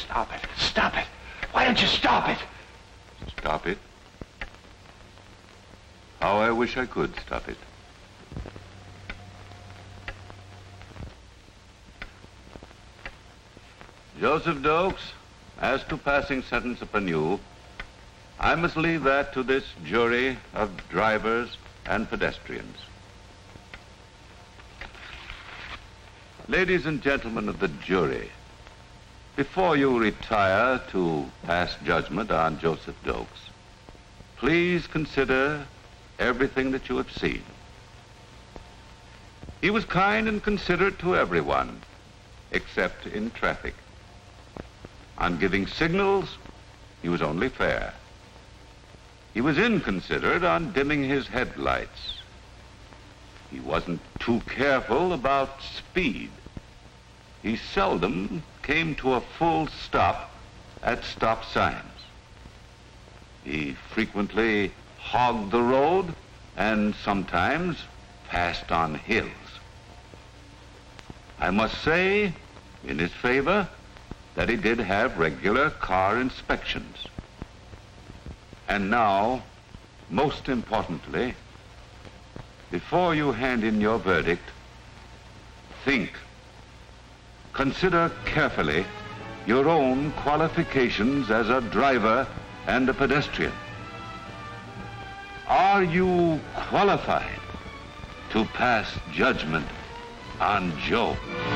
Stop it. Stop it. Why don't you stop it? Stop it? How I wish I could stop it. Joseph Dokes, as to passing sentence upon you, I must leave that to this jury of drivers and pedestrians. Ladies and gentlemen of the jury, before you retire to pass judgment on Joseph Dokes, please consider everything that you have seen. He was kind and considerate to everyone, except in traffic. On giving signals, he was only fair. He was inconsiderate on dimming his headlights. He wasn't too careful about speed. He seldom came to a full stop at stop signs. He frequently hogged the road and sometimes passed on hills. I must say, in his favor, that he did have regular car inspections. And now, most importantly, before you hand in your verdict, think. Consider carefully your own qualifications as a driver and a pedestrian. Are you qualified to pass judgment on Joe?